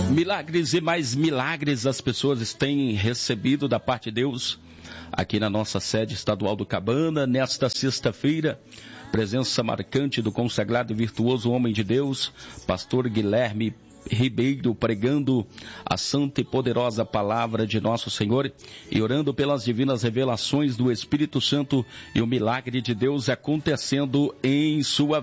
Milagres e mais milagres as pessoas têm recebido da parte de Deus aqui na nossa sede estadual do Cabana, nesta sexta-feira. Presença marcante do consagrado e virtuoso homem de Deus, pastor Guilherme Ribeiro, pregando a santa e poderosa palavra de nosso Senhor e orando pelas divinas revelações do Espírito Santo e o milagre de Deus acontecendo em sua